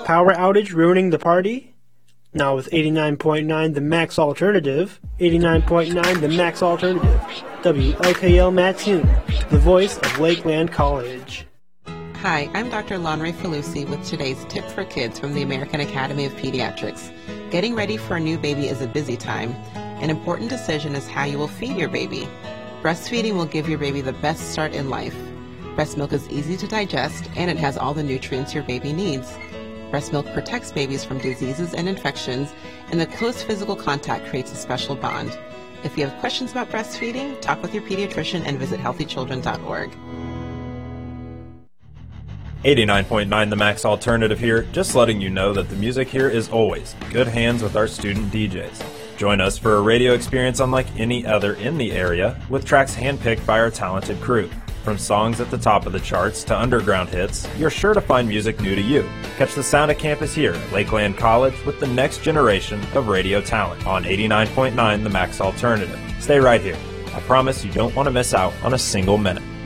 power outage ruining the party? Now with 89.9 The Max Alternative, 89.9 The Max Alternative, WLKL Mattoon, the voice of Lakeland College. Hi, I'm Dr. Lonray Falusi with today's Tip for Kids from the American Academy of Pediatrics. Getting ready for a new baby is a busy time. An important decision is how you will feed your baby. Breastfeeding will give your baby the best start in life. Breast milk is easy to digest, and it has all the nutrients your baby needs. Breast milk protects babies from diseases and infections, and the close physical contact creates a special bond. If you have questions about breastfeeding, talk with your pediatrician and visit healthychildren.org. 89.9 The Max Alternative here, just letting you know that the music here is always good hands with our student DJs. Join us for a radio experience unlike any other in the area, with tracks handpicked by our talented crew. From songs at the top of the charts to underground hits, you're sure to find music new to you. Catch the sound of campus here at Lakeland College with the next generation of radio talent on 89.9 The Max Alternative. Stay right here. I promise you don't want to miss out on a single minute.